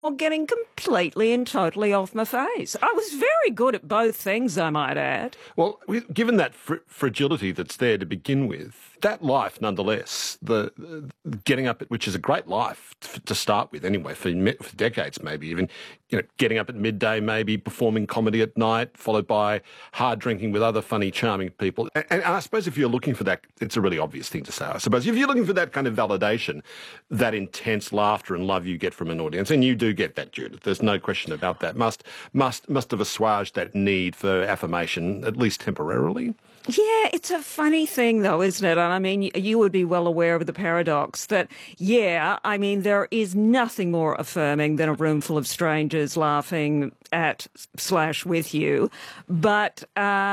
or getting completely and totally off my face. I was very good at both things, I might add. Well, given that fragility that's there to begin with, that life, nonetheless, the getting up, which is a great life to start with anyway, for decades maybe even, getting up at midday maybe, performing comedy at night, followed by hard drinking with other funny, charming people. And I suppose if you're looking for that, it's a really obvious thing to say, I suppose. If you're looking for that kind of validation, that intense laughter and love you get from an audience, and you do get that, Judith, there's no question about that, must have assuaged that need for affirmation, at least temporarily. Yeah, it's a funny thing, though, isn't it? And I mean, you would be well aware of the paradox that, there is nothing more affirming than a room full of strangers laughing at/with you. But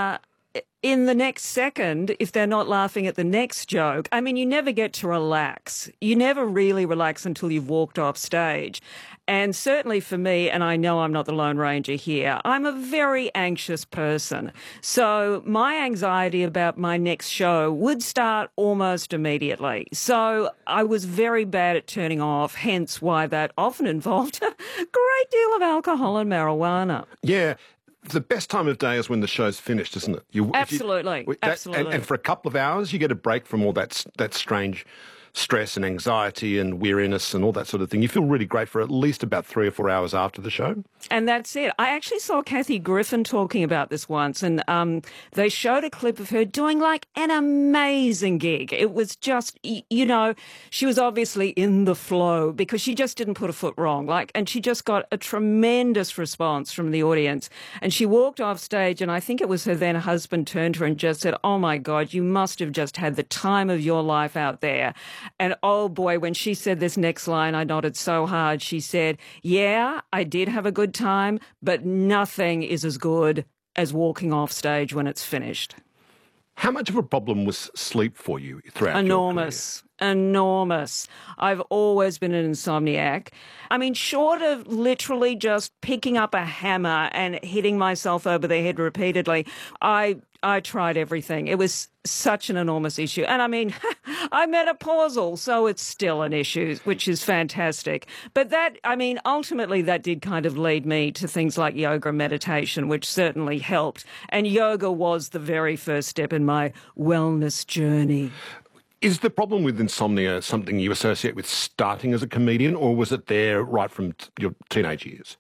in the next second, if they're not laughing at the next joke, you never get to relax. You never really relax until you've walked off stage. And certainly for me, and I know I'm not the Lone Ranger here, I'm a very anxious person. So my anxiety about my next show would start almost immediately. So I was very bad at turning off, hence why that often involved a great deal of alcohol and marijuana. Yeah. The best time of day is when the show's finished, isn't it? Absolutely. Absolutely. And for a couple of hours, you get a break from all that strange stress and anxiety and weariness and all that sort of thing. You feel really great for at least about 3 or 4 hours after the show. And that's it. I actually saw Kathy Griffin talking about this once, and they showed a clip of her doing like an amazing gig. It was just, she was obviously in the flow because she just didn't put a foot wrong. And she just got a tremendous response from the audience. And she walked off stage, and I think it was her then husband turned to her and just said, "Oh my God, you must have just had the time of your life out there." And oh boy, when she said this next line, I nodded so hard. She said, "Yeah, I did have a good time, but nothing is as good as walking off stage when it's finished." How much of a problem was sleep for you throughout your career? Enormous. I've always been an insomniac. Short of literally just picking up a hammer and hitting myself over the head repeatedly, I tried everything. It was such an enormous issue. And I'm menopausal, so it's still an issue, which is fantastic. But ultimately that did kind of lead me to things like yoga and meditation, which certainly helped. And yoga was the very first step in my wellness journey. Is the problem with insomnia something you associate with starting as a comedian, or was it there right from your teenage years?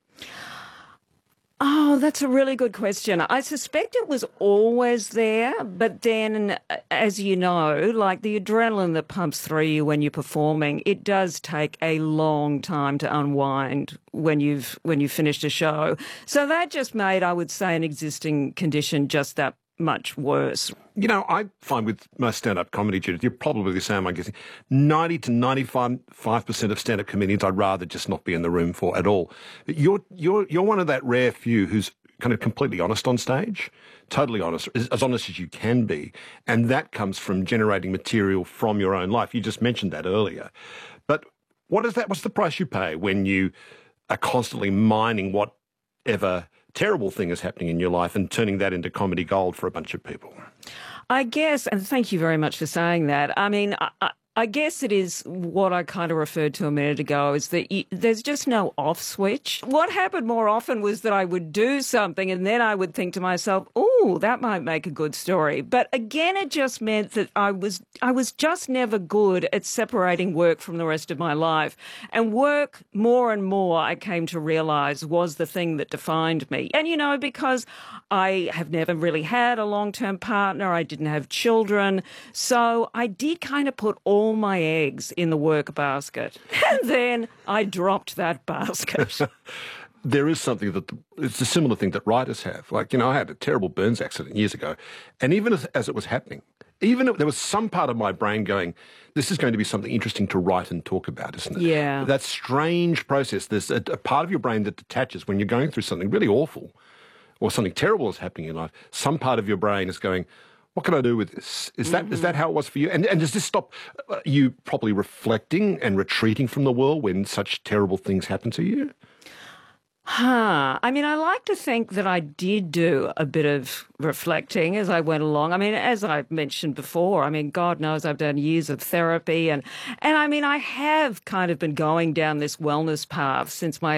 Oh, that's a really good question. I suspect it was always there, but then, as you know, like the adrenaline that pumps through you when you're performing, it does take a long time to unwind when you've finished a show. So that just made, I would say, an existing condition just that much worse. I find with most stand-up comedy, Judith, you're probably the same, I'm guessing. 90 to 95% of stand-up comedians I'd rather just not be in the room for at all. You're one of that rare few who's kind of completely honest on stage, totally honest, as honest as you can be, and that comes from generating material from your own life. You just mentioned that earlier. But what's the price you pay when you are constantly mining whatever terrible thing is happening in your life and turning that into comedy gold for a bunch of people? I guess, and thank you very much for saying that. I guess it is what I kind of referred to a minute ago, is that there's just no off switch. What happened more often was that I would do something and then I would think to myself, "Oh, that might make a good story." But again, it just meant that I was just never good at separating work from the rest of my life. And work, more and more, I came to realize, was the thing that defined me. And, because I have never really had a long-term partner, I didn't have children, so I did kind of put all my eggs in the work basket. And then I dropped that basket. There is something it's a similar thing that writers have. I had a terrible burns accident years ago, and even as it was happening, even if there was some part of my brain going, this is going to be something interesting to write and talk about, isn't it? Yeah. That strange process. There's a part of your brain that detaches when you're going through something really awful or something terrible is happening in life. Some part of your brain is going, what can I do with this? Is that how it was for you? And does this stop you probably reflecting and retreating from the world when such terrible things happen to you? I mean, I like to think that I did do a bit of reflecting as I went along. I mean, as I've mentioned before, I mean, God knows I've done years of therapy and I mean, I have kind of been going down this wellness path since my